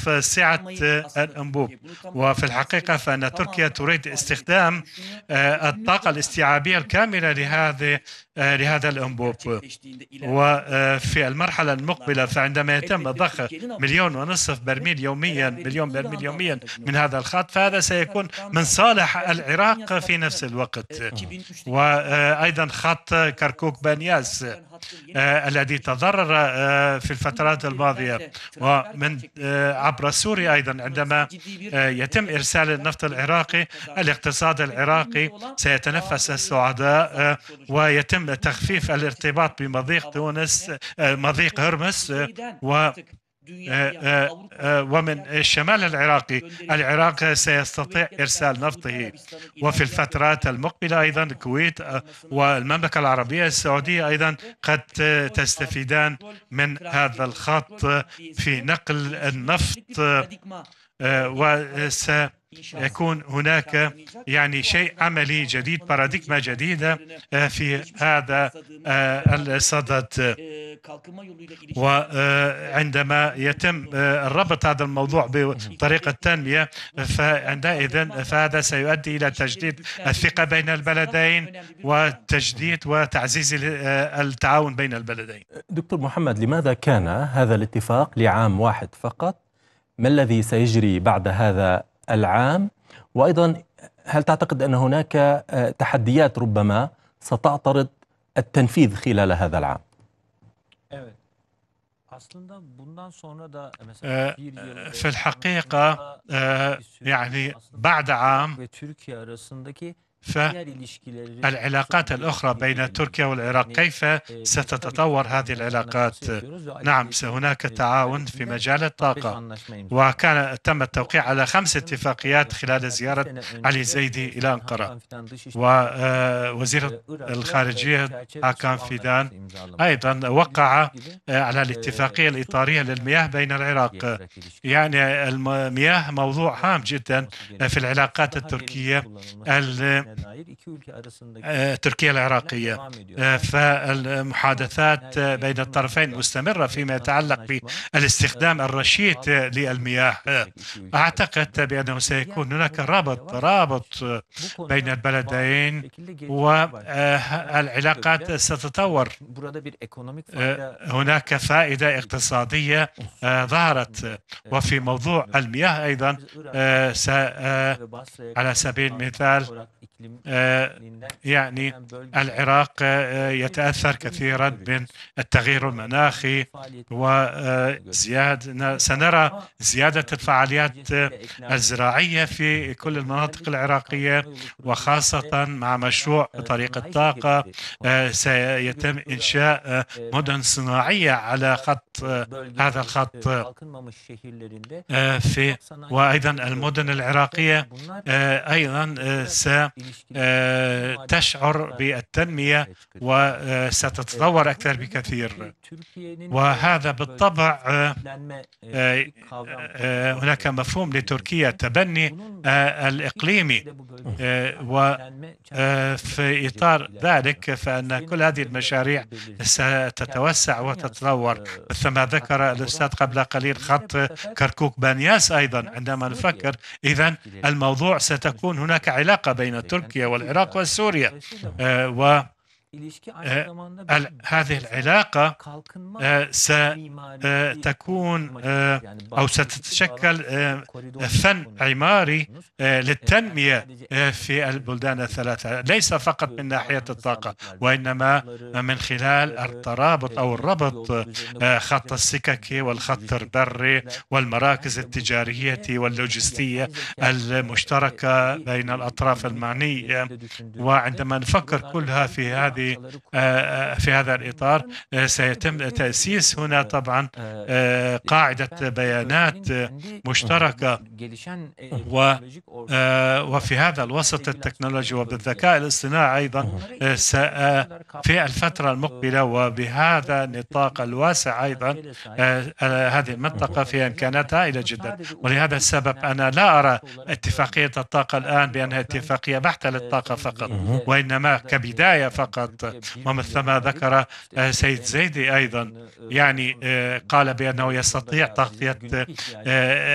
نصف سعة الأنبوب. وفي الحقيقة فإن تركيا تريد استخدام الطاقة الاستيعابية الكاملة لهذا الأنبوب. وفي المرحلة المقبلة فعندما يتم ضخ 1.5 مليون برميل يوميا من هذا الخط، فهذا سيكون من صالح العراق في نفس الوقت. وأيضا خط كركوك بانياس الذي تضرر في الفترات الماضية، ومن عبر سوريا أيضا عندما يتم إرسال النفط العراقي، الاقتصاد العراقي سيتنفس السعداء، ويتم تخفيف الارتباط بمضيق تونس، مضيق هرمس، ومن الشمال العراق سيستطيع إرسال نفطه. وفي الفترات المقبلة أيضا الكويت والمملكة العربية السعودية أيضا قد تستفيدان من هذا الخط في نقل النفط، وسيكون هناك يعني شيء عملي جديد، باراديغما جديدة في هذا الصدد. وعندما يتم ربط هذا الموضوع بطريقة التنمية، فعندئذ فهذا سيؤدي إلى تجديد الثقة بين البلدين وتجديد وتعزيز التعاون بين البلدين. دكتور محمد، لماذا كان هذا الاتفاق لعام واحد فقط؟ ما الذي سيجري بعد هذا العام؟ وأيضا هل تعتقد أن هناك تحديات ربما ستعترض التنفيذ خلال هذا العام؟ في الحقيقة يعني بعد عام فالعلاقات الأخرى بين تركيا والعراق، كيف ستتطور هذه العلاقات؟ نعم، هناك تعاون في مجال الطاقة، تم التوقيع على 5 اتفاقيات خلال زيارة علي زيدي إلى أنقرة. ووزير الخارجية هاكان فيدان أيضا وقع على الاتفاقية الإطارية للمياه بين العراق. يعني المياه موضوع هام جدا في العلاقات التركية العراقية، فالمحادثات بين الطرفين مستمرة فيما يتعلق بالاستخدام الرشيد للمياه. أعتقد بأنه سيكون هناك رابط بين البلدين، والعلاقات ستتطور. هناك فائدة اقتصادية ظهرت. وفي موضوع المياه أيضا على سبيل المثال يعني العراق يتأثر كثيرا من التغيير المناخي، سنرى زيادة الفعاليات الزراعية في كل المناطق العراقية، وخاصة مع مشروع طريق الطاقة سيتم إنشاء مدن صناعية على هذا الخط. وأيضا المدن العراقية أيضا ستشعر بالتنمية وستتطور أكثر بكثير. وهذا بالطبع هناك مفهوم لتركيا التبني الإقليمي، وفي إطار ذلك فإن كل هذه المشاريع ستتوسع وتتطور. مثل ما ذكر الأستاذ قبل قليل خط كركوك بانياس أيضا، عندما نفكر إذن الموضوع ستكون هناك علاقة بين تركيا والعراق وسوريا، هذه العلاقة ستكون أو ستتشكل فن عماري للتنمية في البلدان الثلاثة، ليس فقط من ناحية الطاقة، وإنما من خلال الترابط أو الربط خط السككي والخط البري والمراكز التجارية واللوجستية المشتركة بين الأطراف المعنية. وعندما نفكر كلها في هذا الإطار سيتم تأسيس هنا طبعا قاعدة بيانات مشتركة، وفي هذا الوسط التكنولوجي وبالذكاء الاصطناعي أيضا في الفترة المقبلة وبهذا النطاق الواسع أيضا هذه المنطقة فيها إمكانات هائلة جدا. ولهذا السبب أنا لا أرى اتفاقية الطاقة الآن بأنها اتفاقية بحتة للطاقة فقط، وإنما كبداية فقط. ومثل ما ذكر سيد زيدي أيضا يعني قال بأنه يستطيع تغطية